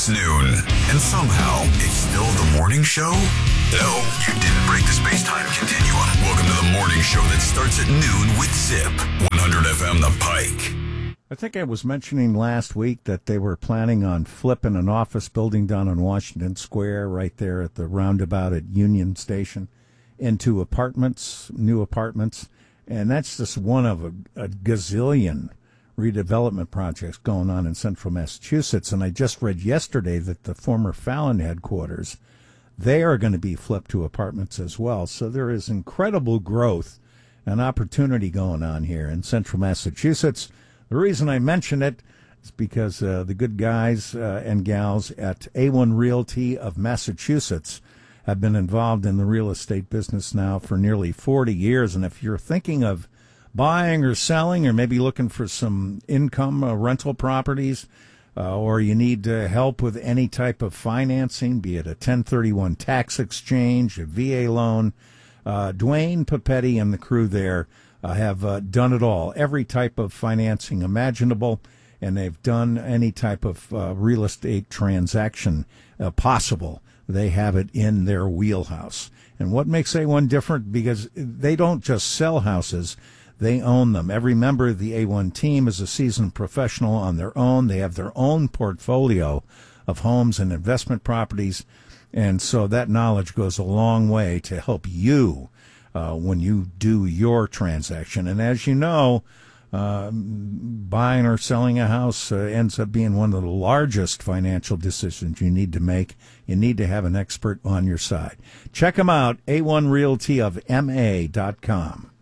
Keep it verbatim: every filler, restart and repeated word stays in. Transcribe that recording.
It's noon, and somehow it's still the morning show? No, you didn't break the space-time continuum. Welcome to the morning show that starts at noon with Zip, one hundred F M The Pike. I think I was mentioning last week that they were planning on flipping an office building down on Washington Square right there at the roundabout at Union Station into apartments, new apartments. And that's just one of a, a gazillion redevelopment projects going on in central Massachusetts. And I just read yesterday that the former Fallon headquarters, they are going to be flipped to apartments as well. So there is incredible growth and opportunity going on here in central Massachusetts. The reason I mention it is because uh, the good guys uh, and gals at A one Realty of Massachusetts have been involved in the real estate business now for nearly forty years. And if you're thinking of buying or selling, or maybe looking for some income uh, rental properties, uh, or you need uh, help with any type of financing, be it a ten thirty-one tax exchange, a V A loan, uh, Dwayne Papetti and the crew there uh, have uh, done it all, every type of financing imaginable, and they've done any type of uh, real estate transaction uh, possible. They have it in their wheelhouse. And what makes A one different? Because they don't just sell houses, they own them. Every member of the A one team is a seasoned professional on their own. They have their own portfolio of homes and investment properties. And so that knowledge goes a long way to help you uh, when you do your transaction. And as you know, uh, buying or selling a house uh, ends up being one of the largest financial decisions you need to make. You need to have an expert on your side. Check them out, A one Realty of M A dot com.